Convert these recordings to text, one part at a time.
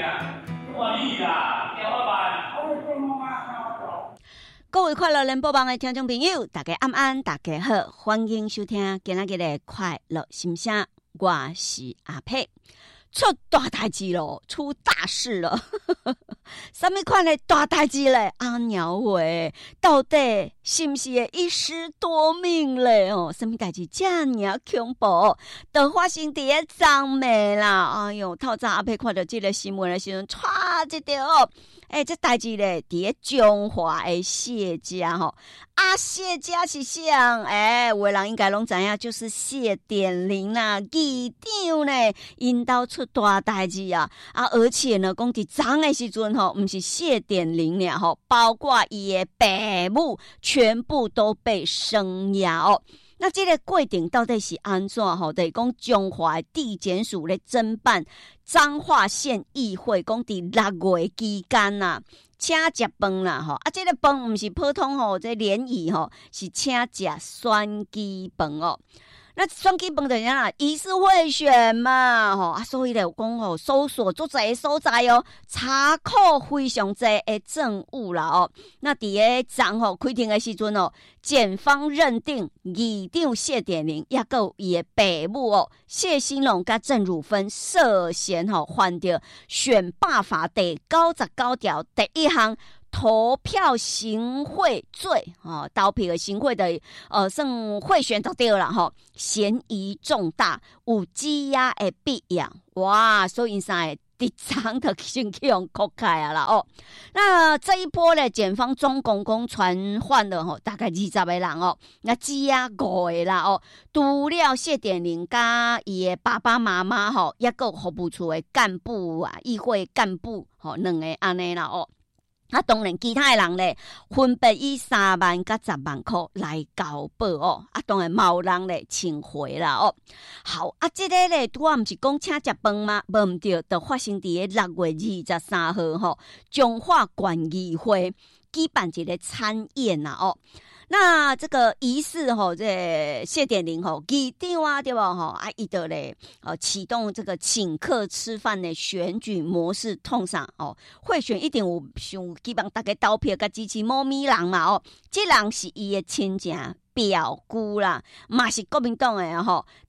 各位快乐联播网的听众朋友，大家晚安，大家好，欢迎收听今仔日的快乐心声，我是阿佩。出大代志咯，出大事了！什么款的大代志嘞？阿鸟喂，到底是不是会一尸多命嘞？哦，什么代志这么恐怖？都发生在昨暝啦！哎呦，透早阿佩看到这个新闻的时候，唰一条哦。这代志咧，伫中华的谢家吼，谢家是谁？有的人应该拢知影，就是谢点玲啦，议长呢，因兜出大代志啊！而且呢，讲伫昨的时阵吼，不是谢点玲俩吼，包括伊的爸母，全部都被声押哦。那这个规定到底是安怎吼？就是讲中华地检署咧侦办彰化县议会，讲伫6月期间呐，请食饭啦吼。这个饭不是普通吼，这联谊吼是请食选举饭哦。那选举饭怎样啦？疑似贿选嘛吼所以咧讲吼，搜索足侪所在哦，查扣非常侪的证物啦哦。那伫个昨吼开庭的时阵哦，检方认定议长谢点玲也有伊的爸母哦，谢兴龙甲郑汝芬涉嫌吼犯着选罢法第99条第1项。投票行贿罪投票行贿的算贿选就对了吼，嫌疑重大，有羁押的必要。哇，所以啥第三的先去用扣开啊啦哦。那这一波呢，检方总共传唤了吼，大概20个人哦，那羁押5个啦哦。除了谢点玲甲伊的爸爸妈妈吼，也有服务处的干部啊，议会干部吼，2个安尼啦哦。当然，其他的人咧，分别以3万甲10万块来交保哦。当然，冇人咧请回啦哦。好这个咧，我唔是讲请食饭吗？无唔对，就发生伫6月23号吼，中华县议会举办一个餐宴啦哦。那这个疑似这谢点玲议长啊，对吧伊就咧启动这个请客吃饭的选举模式，通常贿选一定有想希望大家投票甲支持某咪人嘛这人是伊的亲戚表姑啦，嘛是国民党的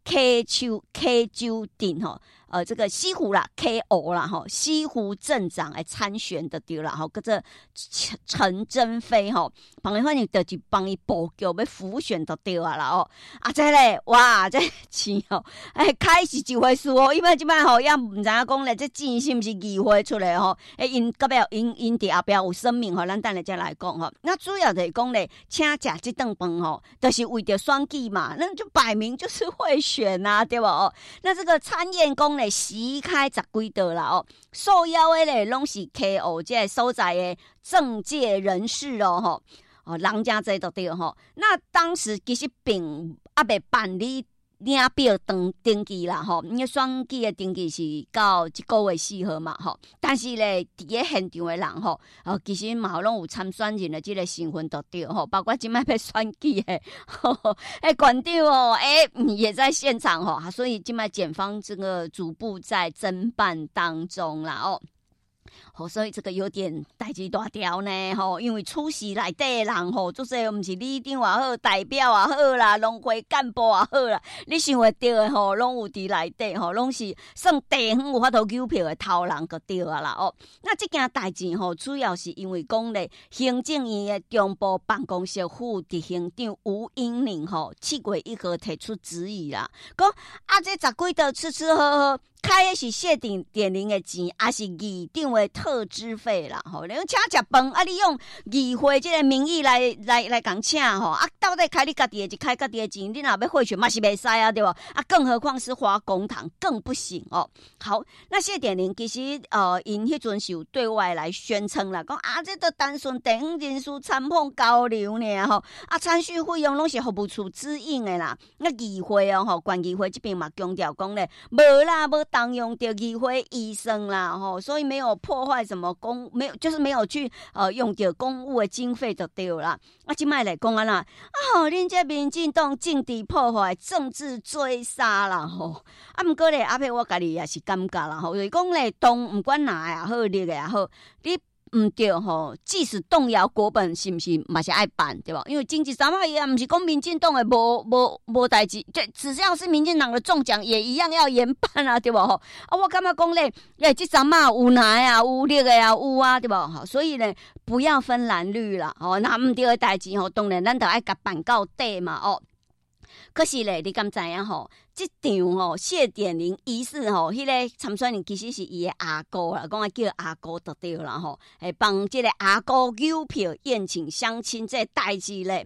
K 州镇这个西湖啦 KO 啦西湖镇长来参选的对啦叫做陈珍飞帮伊反正就是帮伊布局要辅选就对啦这咧哇这钱开始一回事因为即摆也唔知影讲咧这钱是不是议会出来因到尾因伫后壁有声明咱等下再来讲那主要就是讲咧请食这顿饭就是为着选举嘛，那就摆明就是贿选啊，对吧那这个参宴讲咧席开10几道啦受邀的咧拢是 KO 这所在的政界人士人家这都对那当时其实并未办理领票登记啦因为选举的登记是到这个月4号嘛但是咧伫个现场的人其实嘛拢有参选人的这个身份就对包括今摆要选举的馆长也在现场所以今摆检方这个逐步在侦办当中啦所以这个有点代志大条呢因为出席内底的人就是不是里长也好，代表也好啦，农会干部也好啦，你想会到的拢有伫内底拢是算地方有法度邮票的头人就对啊啦那这件代志主要是因为讲咧，行政院的中部办公室副执行长吴英玲7月1号提出质疑啦，讲这10几道吃喝喝。开的是谢点玲的钱，还是议长的特支费啦？你用请食饭你用议会这个名义来讲请到底开你家己的就开家己的钱，你若要贿选嘛是袂使啊，对吧？更何况是花公帑更不行好，那谢点玲其实因迄阵是有对外来宣称啦，讲这都单纯地方人士参访交流呢参叙费用拢是服务处指引的啦。那议会县议会这边嘛强调讲咧，无啦无。 当用到议会医生啦，所以没有破坏什么就是没有去用到公务的经费就对啦。啊，即摆来讲啊啦，恁这民进党政治破坏、政治追杀啦吼。啊，毋过咧，阿伯我家己也是感觉啦吼，就是讲咧，党毋管哪也好，立个也好，你毋对吼，即使动摇国本，是毋是嘛是爱办对吧？因为经济3万也毋是讲民进党的无代志，这只要是民进党的中奖，也一样要严办啊，对吧？吼啊，我感觉讲咧，这3万有哪啊，有立个啊，有啊，对吧？吼，所以咧，不要分蓝绿啦，那毋对的代志吼，当然咱就爱甲办到底嘛，可是咧，你敢知影吼？这场谢点玲仪式迄个参选人其实是伊的阿姑啦，讲叫阿姑就对啦吼，帮这个阿姑邮票宴请相亲这代志咧，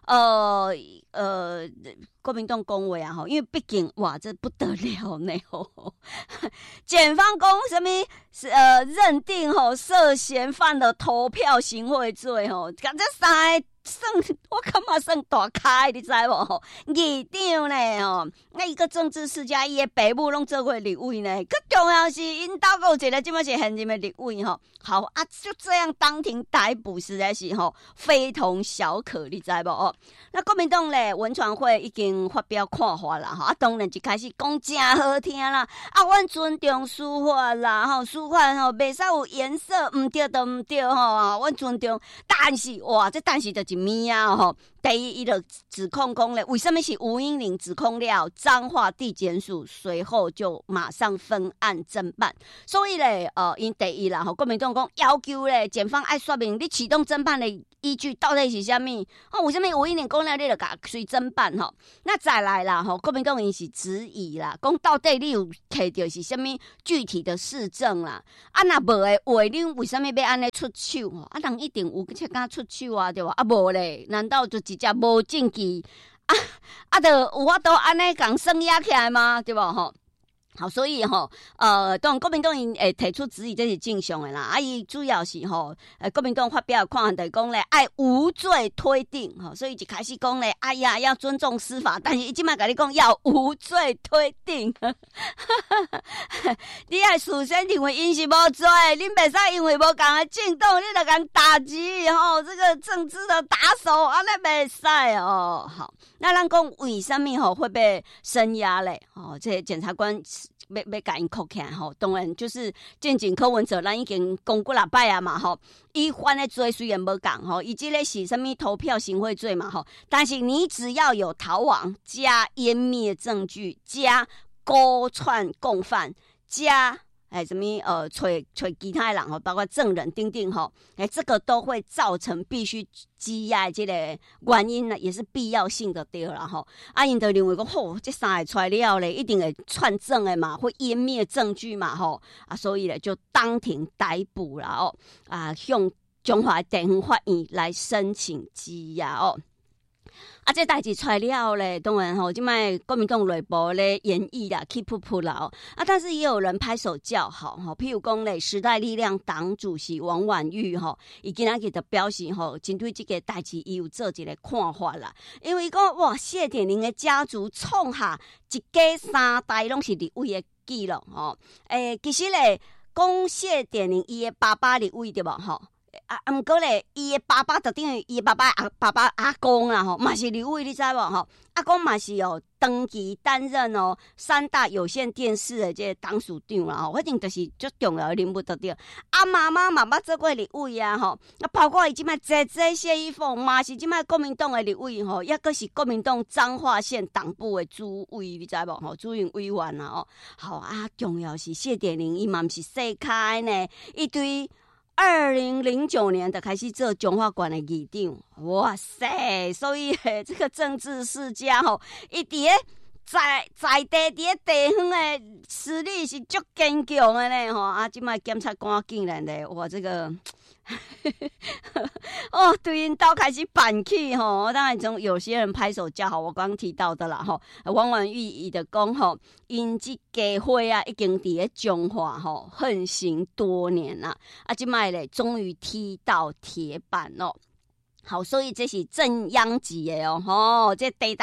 国民党讲话啊吼，因为毕竟哇，这不得了呢吼，检方讲什么？认定涉嫌犯了投票行贿罪吼，这3个。我感觉算大开，你知无？议长咧那一个政治世家，伊的爸母拢做过立委呢。更重要是，因家有一个即么是现任的立委好啊，就这样当庭逮捕，实在是非同小可，你知无？那国民党咧文传会已经发表看法啦啊，当然就开始讲真好听啦。啊，阮尊重司法啦司法袂使有颜色，毋对就毋对阮尊重。但是哇，这但是就是咩啊第一，伊就指控讲咧，为什么是吴英玲指控了彰化地检署，随后就马上分案侦办。所以咧，因第一啦，国民党讲要求咧，检方爱说明你启动侦办的依据到底是啥物？为什么吴英玲讲了你就甲随侦办那再来啦，国民党因是质疑啦，讲到底你有摕到是啥物具体的事证啦？啊，若无的话，恁为什么要安尼出手啊，人一定有才敢出手啊，对吧？啊，无咧，难道就直接无证据就有法度安尼共算压起来吗？对吧？好，所以当然国民党因提出质疑，这是正常的啦。啊，伊主要是国民党发表的看法就是讲咧，爱无罪推定所以就开始讲咧，哎呀，要尊重司法，但是伊即摆甲你讲要无罪推定，你爱事先认为因是无罪，恁袂使因为无共的政党，你就共打击这个政治的打手，安尼袂使好，那咱讲为什么会被声押咧？这些检察官。要甲因扣起来当然就是进警柯文哲，咱已经讲过6摆啊嘛伊犯的罪虽然无讲伊这个是什么投票行贿罪嘛但是你只要有逃亡加湮灭证据加勾串共犯加什么找其他人包括证人等等这个都会造成必须羁押这个原因呢，也是必要性的对啦啊，因就认为讲这3个出来了咧，一定会串证的嘛，会湮灭证据嘛啊，所以咧就当庭逮捕啦啊，向中华地方法院来申请羁押啊，这代志出来了咧，当然现在国民党内部咧演绎啦 ，keep up 啦啊，但是也有人拍手叫好譬如讲咧，时代力量党主席王婉玉伊今仔日就表示针对这个代志，伊有做一个看法啦，因为讲哇，谢点玲的家族创下一家3代拢是立委的记录其实咧，讲谢点玲伊的爸爸立委对无毋过咧，伊的爸爸就等于伊爸爸阿公啦嘛是立委，你知无阿公嘛是登记担任3大有线电视的这个党署长啦反正就是最重要的人物就对。啊，妈妈做过立委啊包括伊即摆姐谢依凤嘛是即摆国民党的立委也阁是国民党彰化县党部的主委，你知无主任委员啊好啊，重要是谢点玲伊嘛毋是细开呢，伊对。2009年就开始做中华县的议长，哇塞！所以这个政治世家伊伫在地地方的实力是足坚强的呢啊！即摆检察官竟然咧，哇这个对因兜开始办起当然从有些人拍手叫好，我刚刚提到的啦王婉玉伊就讲因这家伙啊已经伫咧中华横行多年啦啊，即摆咧终于踢到铁板好，所以这是正央级的这地当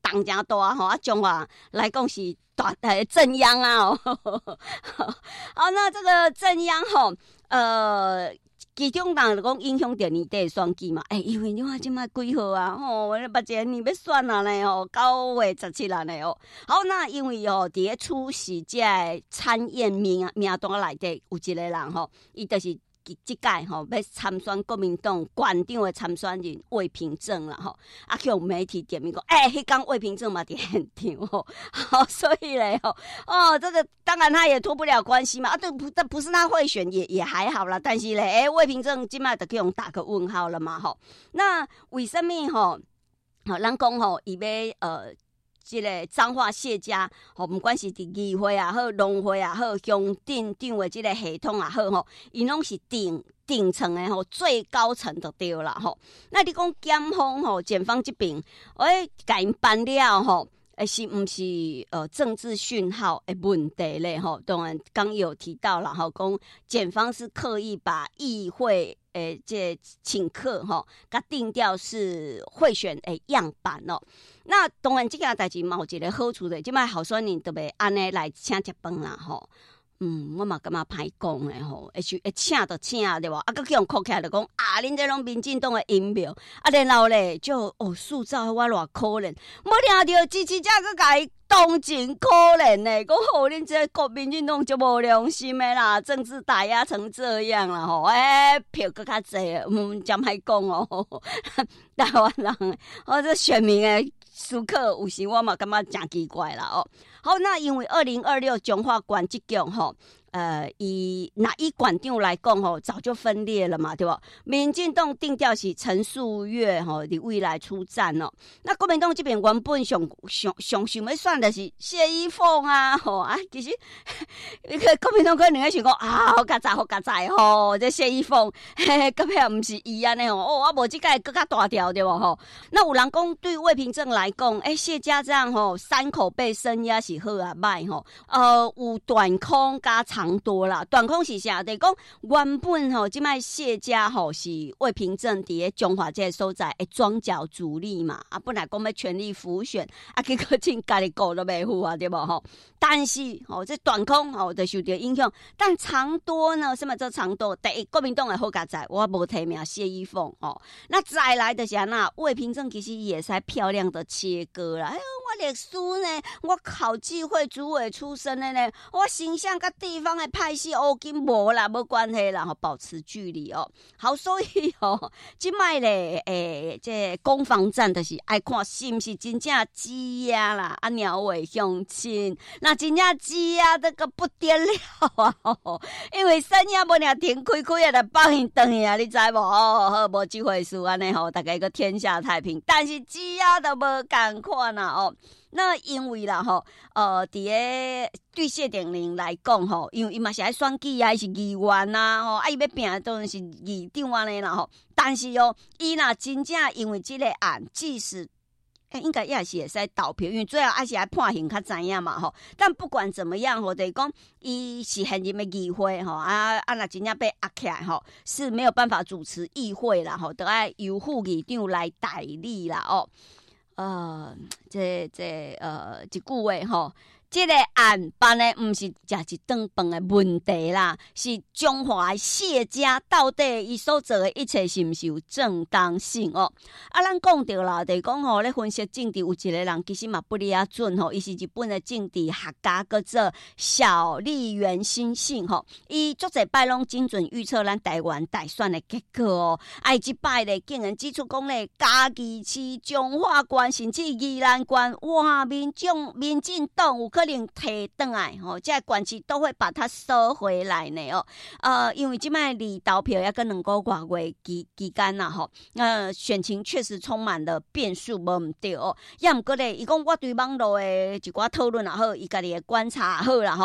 当真大吼，啊，中华来讲是大正央啊好，那这个正央吼，其中人就讲影响到年底的选举嘛，因为你看现在几号啊？目前年要选啊呢，9月17日呢哦。好，那因为伫咧出席这参宴名单内底有一个人伊就是即届要参选国民党县长的参选人魏平正啦啊，去有媒体点名讲，迄天魏平正嘛伫现场好，所以咧这个当然他也脱不了关系嘛，对，不是他贿选也还好啦，但是咧，魏平正今麦就可以用打个问号了嘛那为什么咱讲伊要这个彰化谢家不管是伫议会也好，农会也好，乡镇长的这个系统也好伊拢是顶层的最高层就对啦那你讲检方检方这边甲因办了是不是政治讯号的问题咧当然刚有提到了讲检方是刻意把议会这请客甲定调是贿选的样板那当然这件代志嘛有一个好处的，即摆候选人特别安尼来请食饭啦我嘛感觉歹讲诶会请就请对无？啊，佮去用扣起来就讲恁这拢民进党诶阴谋，然后咧就塑造我偌可怜，无听到支持者佮甲伊同情可怜呢，讲恁这国民进党就无良心诶啦，政治打压成这样啦票佮较济，真歹讲台湾人这选民诶思考有时我嘛感觉真奇怪啦好，那因为2026中华县这局以县长来讲早就分裂了嘛，对吧？民进党定调是陈树月你未来出战那国民党这边原本想要选的是谢依凤啊其实国民党可能会想讲好佳哉这谢依凤根本不是伊安尼我无这届更加大条对吧那有人讲对魏平正来讲谢家这样三口被声压是好啊歹有短空加长多啦，短空是啥？就是讲原本即摆谢家是魏平正伫咧中华这个所在的庄脚主力嘛，本来讲要全力辅选，结果真家己顾都袂好对无但是这短空就受到影响，但长多呢？什么叫长多？第一，国民党的好佳哉，我无提名谢依凤那再来的是魏平正其实也是漂亮的切割啦。我历史呢，我考纪会主委出身的呢，我形象跟地方的派系跟无啦，无关系啦，保持距离好，所以即摆咧，这攻防战就是爱看是不是真正挤压啦，鸟尾相亲，那真正挤压这个不得了因为生意无俩停开就放因转去你知无好，无这回事安尼大家个天下太平，但是挤压都无同款啦那因为啦伫咧对谢点玲来讲因为伊嘛是爱选举啊，是议员啊伊要拼当然是议长安尼啦但是伊若真正因为这个案，即使应该也是会使投票，因为最后还是爱判刑较知影嘛但不管怎么样就是讲伊是现任的议会若真正被压起来是没有办法主持议会啦都要由副议长来代理啦这一句话这个案办的不是吃一顿饭的问题啦，是中华谢家到底伊所做的一切是不是有正当性咱讲到啦，就是讲咧分析政治有一个人其实嘛不哩准伊是日本的政治学家叫做小笠原欣幸伊足侪摆拢精准预测咱台湾大选的结果这摆咧竟然指出讲咧嘉义市、彰化县甚至宜兰县哇民进党有可能提回来这个县市都会把它收回来呢因为现在离投票要跟2个多月期间啦选情确实充满了变数，无毋对也毋过咧伊讲我对网络的一寡讨论也好，伊家己的观察也好啦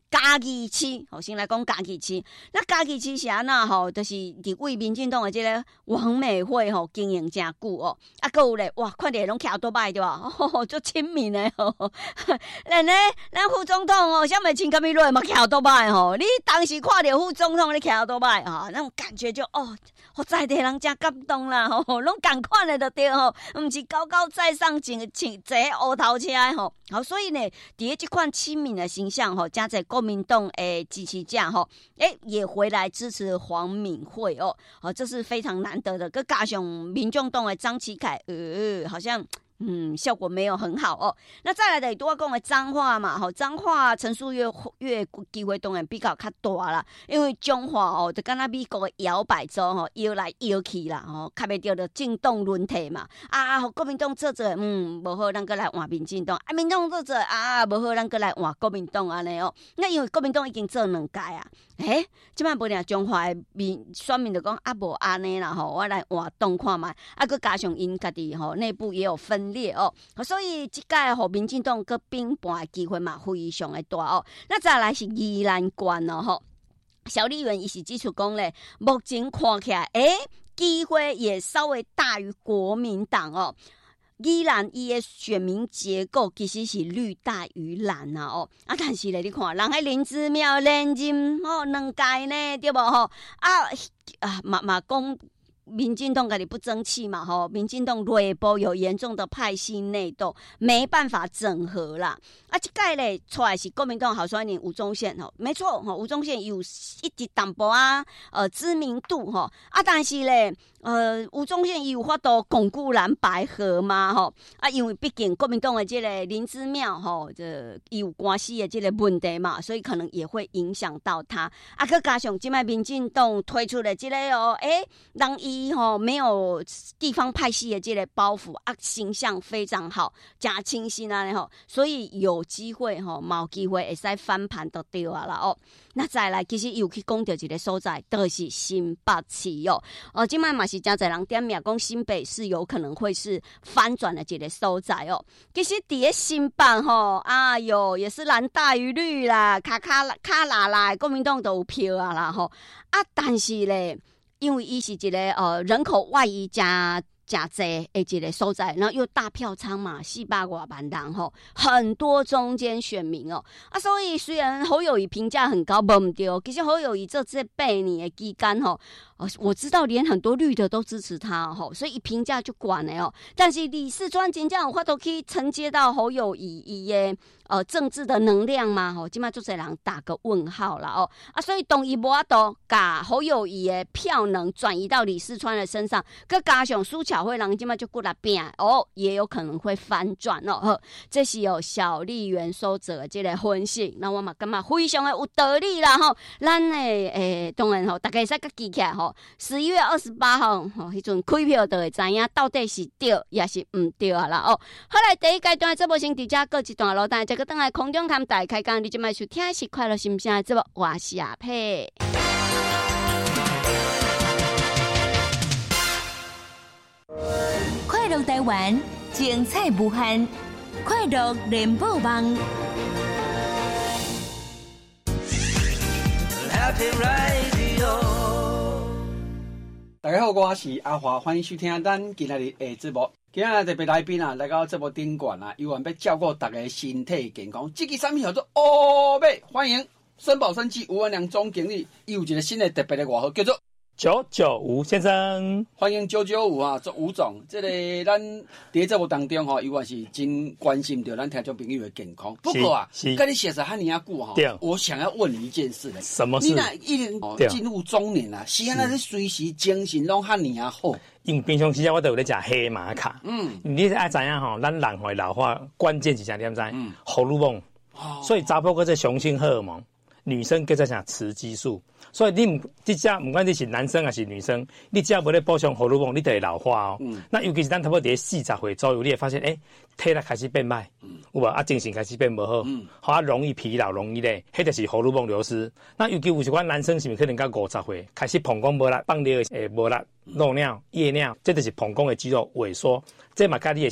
嘉义市，先来讲嘉义市。那嘉义市是安那吼，就是伫为民进党的这个王美惠吼经营真久哦。啊，还有咧，哇，看起来拢骑多摆对吧？足亲民的吼。咱副总统哦，像美青革命落嘛骑多摆吼。你当时看到副总统咧骑多摆哈，那种感觉就在地人真感动啦吼，拢同款的就对吼，毋是高高在上坐乌头车吼。好，所以呢，伫这款亲民的形象吼，加在国民党的支持者吼，也回来支持黄敏惠哦，这是非常难得的。佮加上民众党的张启凯，好像。效果没有很好哦。那再来的多讲的彰化嘛，彰化陈述越机会当然比较较大啦，因为彰化就敢若美国的摇摆州摇来摇去啦，较袂着就政党轮替嘛。国民党做者无好，咱搁来换民进党；民众做者无好，咱搁来换国民党安尼哦。那因为国民党已经做2届啊，即摆无定彰化的选民就讲无安尼啦我来换党看卖，搁加上因家己内部也有分裂哦，所以这届民进党搁并盘的机会嘛非常的大哦。那再来是宜兰县哦小立员伊是指出讲咧，目前看起来机会也稍微大于国民党哦。宜兰伊的选民结构其实是绿大于蓝但是咧你看，人迄林姿妙连任2届呢，对无嘛讲。民进党家己不争气嘛民进党内部有严重的派系内斗，没办法整合啦。这届咧出来是国民党候选人吴宗宪没错吴宗宪有一直淡薄知名度但是咧吴宗宪有法度巩固蓝白合嘛因为毕竟国民党的这个林姿妙这有关系的这个问题嘛，所以可能也会影响到他再加上现在民进党推出的这个让伊没有地方派系的这个包袱形象非常好，加清新所以有机会有机会会使翻盘就对啊啦那再来，其实又去讲到一个所在，就是新北市现在嘛是真侪人点名讲新北市有可能会是翻转的一个所在其实伫个新北也是蓝大于绿啦，卡啦国民党都有票啦但是咧。因为伊是一个人口外移加济的一个所在，然后又大票仓嘛，400多万人很多中间选民所以虽然侯友宜评价很高，无唔对，其实侯友宜这8年的期间我知道连很多绿的都支持他所以评价就管了但是李四川真正有法度去承接到侯友宜伊的政治的能量嘛现在就这人打个问号了所以当伊无法度把侯友宜的票能转移到李四川的身上，再加上苏巧慧人现在就过来变也有可能会翻转这是有小立员所做的这个分析，那我嘛感觉非常的有道理啦咱的当然大家会使记起来11月28号迄阵开票就会知影到底是对也是唔对啦好来第一阶段这部先伫遮过一段落，但这个等来空中谈大开讲，你就卖收听是快乐心声的这部我是阿佩。 快乐台湾，精彩无限，快乐联播网。 大家好，我是阿华，欢迎收听咱今日的节目。今日特别来宾来到节目顶馆有人要照顾大家身体健康。这个产品叫做欧美，欢迎森宝生技吴文良总经理，有一个新的特别的外号叫做 995先生， 欢迎995做吴总。这个咱在节目当中永远是真关心到咱听众朋友的健康。不过跟你写了很久我想要问你一件事呢。 什么事？ 你那一人进入中年啊，是安那是随时精神拢很好。 因为平常时我都有在吃黑玛卡。你爱知影咱人会老化关键是啥？点知？荷尔蒙。所以查甫个这雄性荷尔蒙，女生叫做啥雌激素。所以你不管你是男生还是女生，你只要没在补充荷尔蒙，你就会老化那尤其是咱差不多在40岁左右，你会发现体力开始变歹，有无精神开始变不好，容易疲劳，容易咧，迄就是荷尔蒙流失。那尤其有一款男生是不是可能到50岁开始膀胱无力，放尿无力，漏尿、夜尿，这就是膀胱的肌肉萎缩，这嘛跟你的啥？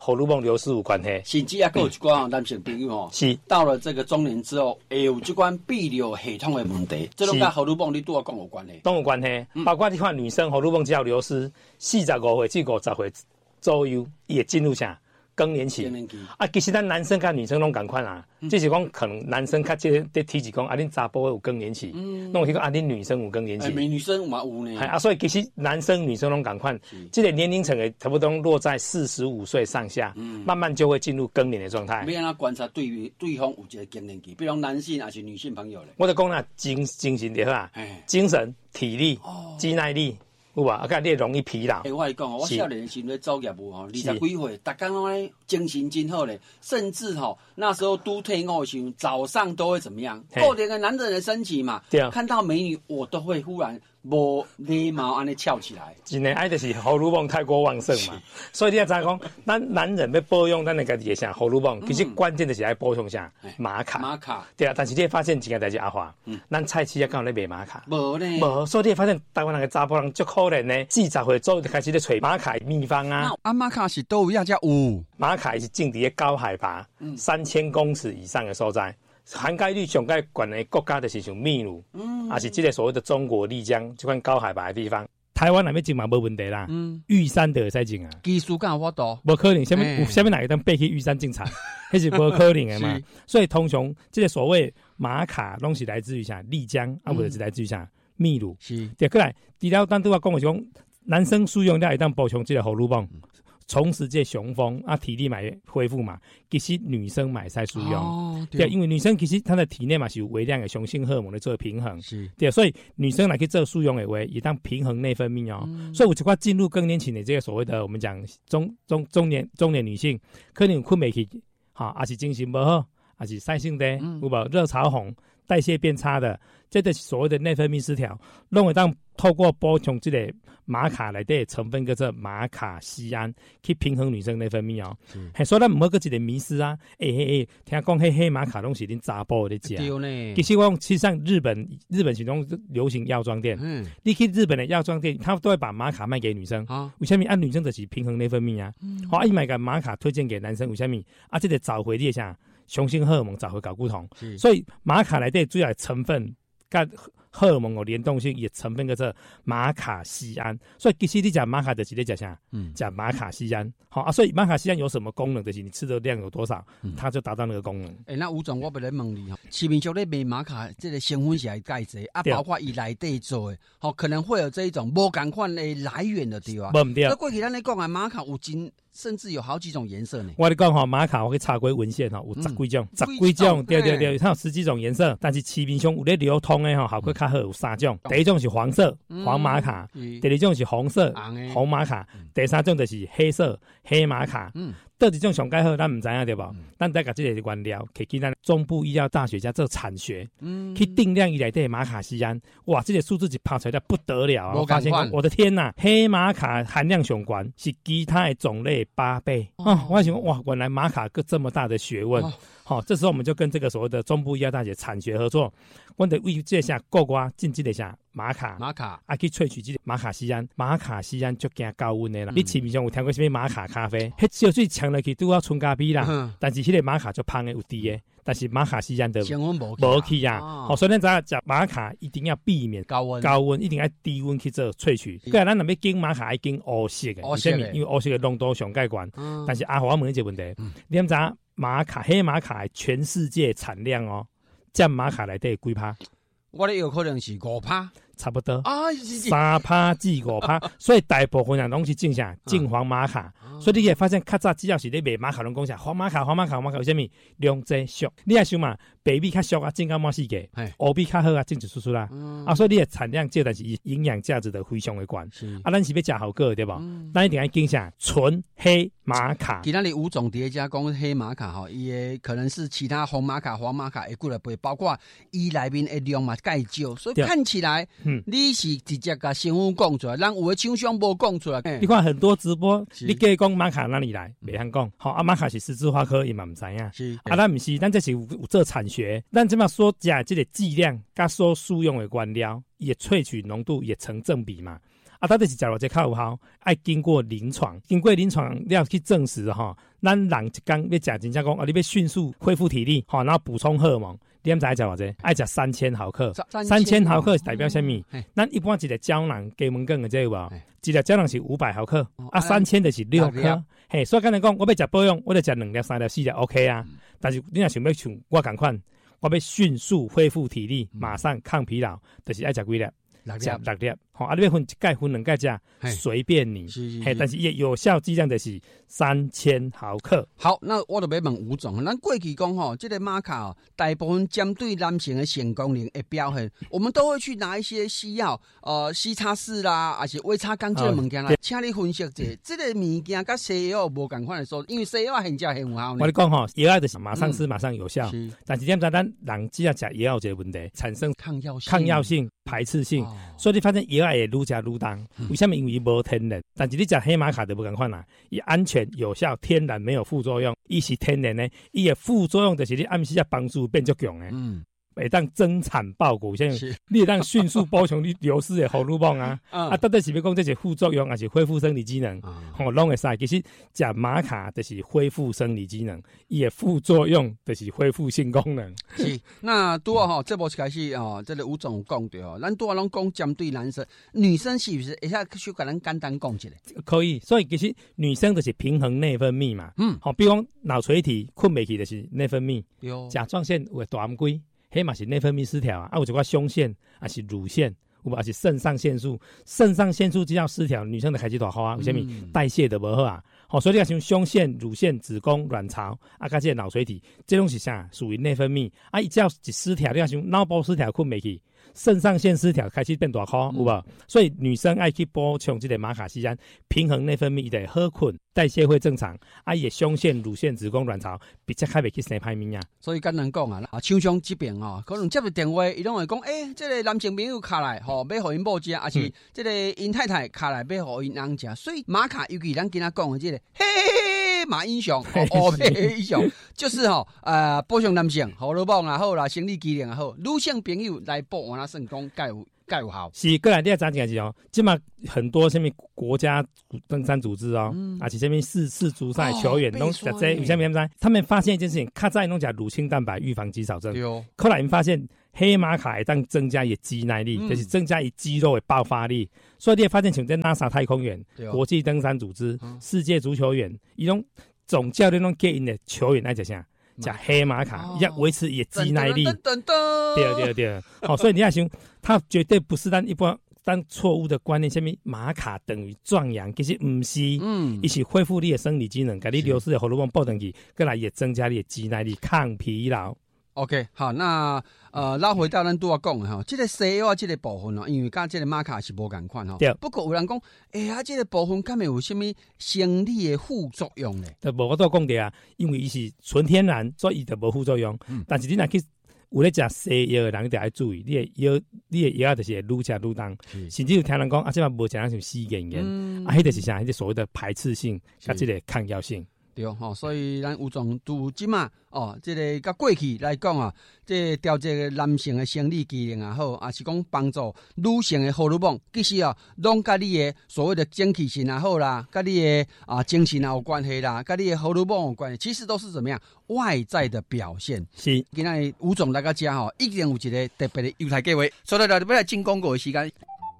荷尔蒙流失有关系。 甚至也有一寡男性朋友哦， 是到了这个中年之后，会有这款泌尿系统的问题，这种跟荷尔蒙你对我讲有关系。 都有关系，包括你看女生荷尔蒙只要流失45岁至50岁左右，也进入啥更年期。啊，其实咱男生跟女生拢同款啦，只是讲可能男生较这在提起讲啊，恁查甫有更年期，弄提讲啊，恁女生有更年期。 女生嘛有呢。 啊，所以其实男生女生拢同款，这个年龄层的差不多落在45岁上下，慢慢就会进入更年的状态。 要安怎观察对方有一个更年期，比如男性还是女性朋友咧？ 我就讲啦，精神就好啊，精神、体力、肌耐力。有吧？啊，甲你容易疲劳。 我跟你讲哦，我少年时咧走业务吼，20几岁，大家拢咧精神真好咧，甚至吼那时候都退伍的时候，早上都会怎么样？过点个男人的身体嘛，看到美女我都会忽然无礼貌安尼翘起来。 真的，爱就是荷尔蒙太过旺盛嘛，所以你要知讲，咱男人要保养咱那个也像荷尔蒙，其实关键就是爱补充啥玛卡。 玛卡对啊，但是你会发现一件代志阿华，咱菜市也刚好咧卖玛卡， 无呢， 无，所以你会发现台湾那个查甫人足可怜呢，40岁左右就开始咧找玛卡秘方啊。 啊，玛卡是都有才有？ 玛卡是种伫高海拔3000公尺以上的所在。涵盖率上盖管的国家就是像秘鲁，也是这个所谓的中国丽江这款高海拔的地方。台湾那边种嘛无问题啦，玉山的会使种啊。 技术敢有法度？ 无可能，有啥物哪个当爬去玉山种菜，迄是无可能的嘛。所以通常这个所谓玛卡拢是来自于啥丽江，啊，或者是来自于啥秘鲁。是，对，过来，除了咱拄我讲的讲，男生使用了会当补充这个荷尔蒙。重拾这雄风啊，体力嘛恢复嘛，其实女生嘛会使使用，对，因为女生其实她的体内嘛是有微量的雄性荷尔蒙来做平衡，是，对，所以女生来去做使用的话，也当平衡内分泌哦。所以有一寡进入更年期的这个所谓的我们讲中年女性，可能困不起，哈，还是精神不好，还是晒性的，有无热潮红，代谢变差的，这个所谓的内分泌失调，拢会当透过补充这个玛卡内底成分叫做玛卡酰胺，去平衡女生内分泌哦。所以咱唔好个一个迷思啊！听讲黑玛卡拢是恁查甫咧食。对呢。其实我其实上日本其中流行药妆店，你去日本的药妆店，他都会把玛卡卖给女生。为什么？按女生就是平衡内分泌啊。好，伊买个玛卡推荐给男生，为什么？啊，这个找回你啥雄性荷尔蒙找回睾固酮。所以玛卡内底主要的成分跟荷尔蒙有联动性，也成分叫做玛卡酰胺，所以其实你讲玛卡就是在讲啥？讲玛卡酰胺。好啊，所以玛卡酰胺有什么功能？就是你吃的量有多少，它就达到那个功能。 那吴总，我不来问你哈，市面上咧卖玛卡，这个成分是还介济啊，包括伊内底做的，可能会有这一种无同款的来源的对吧？ 不对。 过去咱咧讲啊，玛卡有甚至有好几种颜色呢。 我跟你讲哈，玛卡我去查过文献哈，有10几种，10几种，对，它有10几种颜色，但是市面上有咧流通的哈，效果较好有3种。第一种是黄色，黄玛卡；第二种是红色，红玛卡；第三种就是黑色，黑玛卡。倒一种上介好，咱唔知影对无？咱再甲这个原料，去咱中部医药大学家做产学，去定量伊内底玛卡酰胺，哇，这个数字一拍出来不得了啊！我发现我的天哪，黑玛卡含量上高，是其他的种类8倍啊！我想哇，原来玛卡个这么大的学问。好，这时候我们就跟这个所谓的中部医药大学产学合作，我们为这下国外进这个下玛卡啊，去萃取这个玛卡酰胺，玛卡酰胺就惊高温的啦。你市面上有听过什么玛卡咖啡？迄烧水呛落去都要纯咖啡啦，但是迄个玛卡就香的有低的，但是玛卡酰胺的无去啊。好，所以咱知影食玛卡一定要避免高温，一定要低温去做萃取。个咱若要经玛卡，要经乌色的，为什么？因为乌色的浓度上介悬。但是阿华问一个问题，你知影？玛卡黑玛卡全世界产量哦，占玛卡内底几趴？ 我咧有可能是5%， 差不多3%至5%，所以大部分人拢是种啥？种黄玛卡。所以你会发现，较早只要是咧卖玛卡，拢讲啥黄玛卡，为什么量济俗？你也想嘛，白米较俗啊，种到满世界；黑米较好啊，种就出啦。所以你的产量少，但是营养价值的非常的高。咱是要食好个对吧？咱一定要种啥？纯黑玛卡。 其他的5种叠加讲黑玛卡哈，也可能是其他红玛卡、黄玛卡会过来背，包括伊内面的量嘛介少，所以看起来，你是直接甲成分讲出来，咱有的厂商无讲出来。 你看很多直播，你计讲玛卡哪里来？袂晓讲。好，玛卡是十字花科，伊嘛唔知影。是咱唔是，咱这是有做产学，咱即马所食这个剂量，甲所使用的原料，伊的萃取浓度也成正比嘛。 到底是食偌济较有效，爱经过临床要去证实吼，咱人一天要食真正讲，你要迅速恢复体力，然后补充荷尔蒙。你知道食偌济？爱食3000毫克，3000毫克是代表什么？咱一般一个胶囊加门羹的这有无？一个胶囊是500毫克，3000就是6颗。嘿，所以刚才讲，我要食保养，我就食2粒、3粒、4粒 OK 啊。但是你若想要像我同款，我要迅速恢复体力，马上抗疲劳，就是爱食几粒？6粒。好，你要分1盖分2盖食，随便你。嘿，但是有效剂量就是3000毫克。 好，那我就要问吴总，咱过去讲吼，这个玛卡大部分针对男性的性功能的表现，我们都会去拿一些西药，西叉4啦，还是微叉钢这个物件啦，请你分析一下，这个物件跟西药无共款的说，因为西药现在很有效。 我你讲吼，药就是马上吃马上有效，但是点知咱人只要食药这个问题，产生抗药性、排斥性，所以你发现药也愈食愈重。为什么？因为伊无天然，但是你食黑玛卡就无共款啦，伊安全有效、天然没有副作用，伊是天然的，伊的副作用就是你暗时啊帮助变足强的。会当增产报国，像你会当迅速补充你流失的荷尔蒙啊，到底是要讲这是副作用，还是恢复生理机能？拢会使。其实食玛卡就是恢复生理机能，伊的副作用就是恢复性功能。 是，那拄啊吼，这部开始哦，这个吴总讲对哦，咱拄啊拢讲针对男生，女生是不是？一下去甲咱简单讲一下。 可以，所以其实女生就是平衡内分泌嘛。好，比如讲脑垂体困袂去就是内分泌，甲状腺有大暗龟。迄嘛是内分泌失调啊，有一寡胸腺啊是乳腺，有无是肾上腺素只要失调，女生就开始大号啊，为什么代谢就无好啊？所以你像胸腺、乳腺、子宫、卵巢啊，加这脑垂体，这种是啥？属于内分泌啊，只要一失调，你像脑部失调困袂去。肾上腺失调开始变大块，有无？所以女生爱去补充这个玛卡西胺，平衡内分泌的好困，代谢会正常。也胸腺、乳腺、子宫、卵巢比较较袂去生歹物啊。 所以简单讲啊，厂商这边可能接个电话，伊拢会讲，这个男性朋友卡来，要互因某食，还是这个因太太卡来要互因翁食。所以玛卡尤其咱今仔讲的这个，马英雄，英雄，就是补充男性荷尔蒙也好啦，生理机能也好，女性朋友来补，我那算讲介有效。 是，过来你要查一下是哦，即嘛很多什么国家登山组织而且什么世足赛球员拢食这，有啥物知？他们发现一件事情，较早拢食乳清蛋白预防肌少症，后来因发现黑玛卡会当增加伊肌耐力，就是增加伊肌肉的爆发力。所以你会发现，像在 NASA 太空员、国际登山组织、世界足球员，伊种总教练拢建议的球员爱食啥？食黑玛卡，要维持伊的肌耐力。对。好，所以你要想，它绝对不是一般错误的观念，什么玛卡等于壮阳，其实不是，伊是恢复你的生理机能，给你流失的荷尔蒙补回去，过来也增加你的肌耐力，抗疲劳。 OK， 好，那拉回到咱拄仔讲的吼，这个西药这个部分因为甲这个玛卡是无共款吼。不过有人讲，这个部分敢会有什么生理的副作用呢？ 无我都讲过啊，因为伊是纯天然，所以伊就无副作用。但是你若去有咧食西药的人，一定要注意，你的药就是会愈吃愈重，甚至有听人讲这嘛无像死眼眼，迄就是啥？迄个所谓的排斥性，甲这个抗药性。 对所以咱吴总拄即马这个甲过去来讲这调节男性的生理机能也好，也是讲帮助女性的荷尔蒙，其实拢甲你的所谓的精气神也好啦，甲你的精神也有关系啦，甲你的荷尔蒙有关系，其实都是怎么样外在的表现。 是， 今仔吴总来甲遮一定有一个特别的优待计划，所以要来进广告的时间。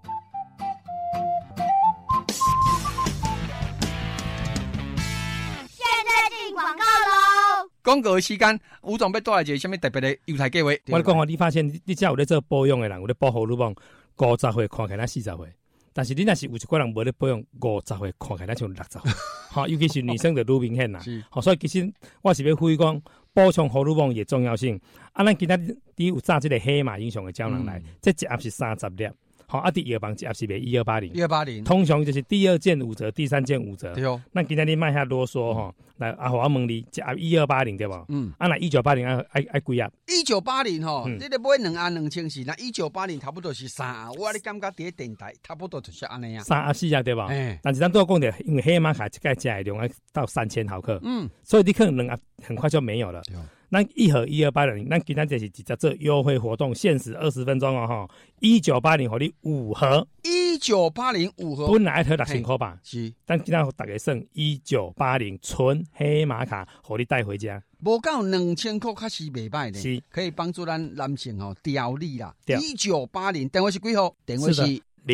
广告的时间，吴总要带来一个什么特别的优待计划？ 我讲你发现你只有咧做保养的人，有咧补荷尔蒙，50岁看起来40岁，但是你若是有一个人无咧保养，50岁看起来像60岁，尤其是女生就愈明显啦。所以其实我是要呼吁讲，补充荷尔蒙的重要性。咱今仔日有炸这个黑马英雄的胶囊来，这一盒是30粒。第二房一盒是卖1280，通常就是第二件5折，第三件5折。对咱今天你卖遐啰嗦来我问你，一盒1280对无？那1980爱几盒 ？1980你咧买2盒2400，那1980差不多是3盒。我你感觉伫电台差不多就是安尼啊。 3盒4盒对无？但是咱都要讲的，因为黑玛卡一盖加的量要到3000毫克，所以你可能2盒很快就没有了。咱一盒1280，咱今天这是直接做优惠活动，限时20分钟1980，互你5盒。 1980五盒， 本来要退6000块吧， 是， 但今天大家算1980纯黑马卡，给你带回家。 无到2000块，确实袂歹是的，可以帮助咱男性调理啦。1980电话是几号？电话是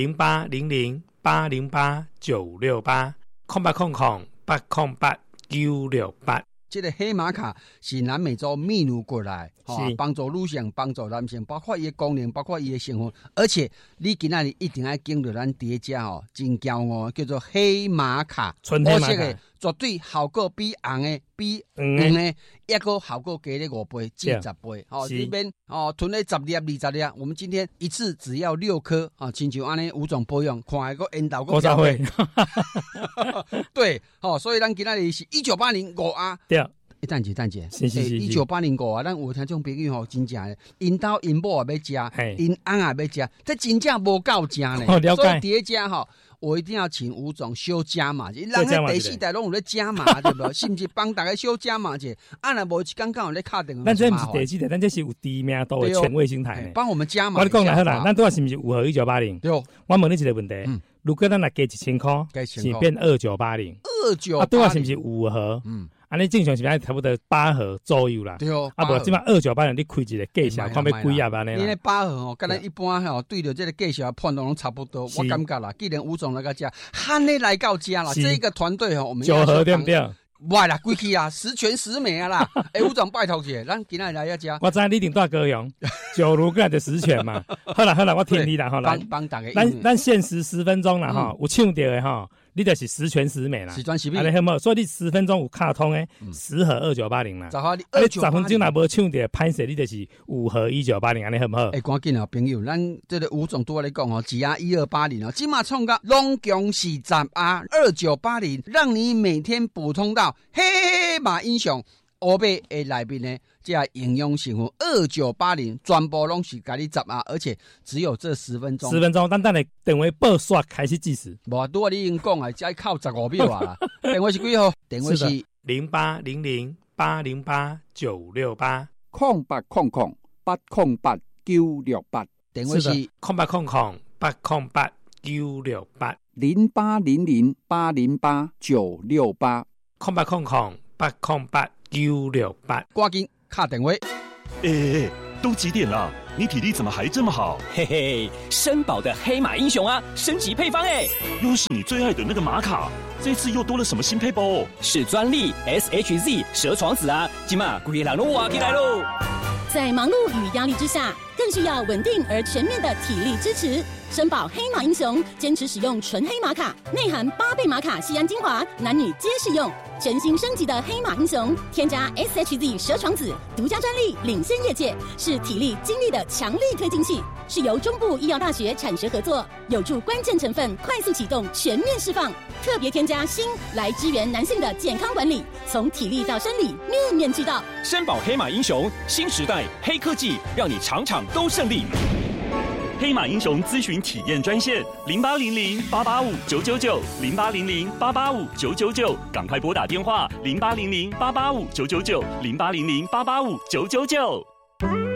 0800-808-968，0800-808-968。 这个黑马卡是南美洲秘鲁过来，帮助女性、帮助男性，包括伊的功能，包括伊的成分。而且你今仔日一定要经到咱叠加真骄傲，叫做黑马卡， 纯黑马卡， 绝对效果比红的、比黄的，一个效果加咧5倍至10倍。里面囤咧10粒、20粒，我们今天一次只要6颗亲像安尼5种保养，看个烟头个标配。对，所以咱今仔日是1980 5R。对。等一1980 5R，咱有听众朋友真正因兜因某也要食，因翁也要食，这真正无够食呢。所以叠加我一定要请吴总小加码，人喺第4代拢有咧加码，对不？是不是帮大家小加码者？若无刚刚有咧敲电话， 咱这不是第4代，咱这是有知名度的权威心态。 帮我们加码。 我讲来好啦，咱拄仔是不是5盒1980？ 对。 我问你一个问题，如果咱若加1000块，是变2980。 2980。 拄仔是不是5盒？安尼正常是差不多8盒左右啦。 对哦。 无即摆2980，你开一个计数，看要几盒安尼啦。 你那8盒跟咱一般对着这个计数判断拢差不多，我感觉啦，既然吴总来个加，汉尼来到家啦，这个团队我们 9盒对不对？ 哇啦，规矩啊，10全10美啊啦！吴总拜托者，咱今仔来一家。 我知你一定带高雄，9如过来就10全嘛。好啦，我听你啦， 帮大家。 咱限时10分钟啦，有抢到的你就是10全10美啦。 10全10美。 安尼好冇？所以你10分钟有卡通的10盒2980啦。你10分钟若无抢到，歹势你就是5盒1980，安尼好唔好？ 赶紧朋友，咱这个吴总拄仔咧讲GR1280今嘛创个拢强是10R2980，让你每天补充到黑马英雄。乌贝的内面呢，这营养成分2980全部拢是给你10R，而且只有这10分钟。10 分钟，等你电话报刷开始计时。 无，拄仔你已经讲啊，只靠15秒啊啦。电话是几号？电话是 0800-808-968，0800-808-968。 电话是 0800-808-968，0800-808-968。 赶紧卡电话。 都几点了？你体力怎么还这么好？ 嘿嘿，森宝的黑马英雄啊，升级配方又是你最爱的那个玛卡，这次又多了什么新配包哦？ 是专利 SHZ 蛇床子啊，今嘛古力朗都挖起来喽！ 在忙碌与压力之下，更需要稳定而全面的体力支持。森宝黑马英雄坚持使用纯黑玛卡，内含8倍玛卡酰胺精华，男女皆适用。全新升级的黑马英雄，添加 SHZ 蛇床子，独家专利，领先业界，是体力精力的强力推进器，是由中部医药大学产学合作，有助关键成分快速启动全面释放。特别添加锌来支援男性的健康管理，从体力到生理面面俱到。 森宝黑马英雄，新时代黑科技，让你场场都胜利。 黑马英雄咨询体验专线0800-885-999 赶快拨打电话0800-885-999 0800-885-999。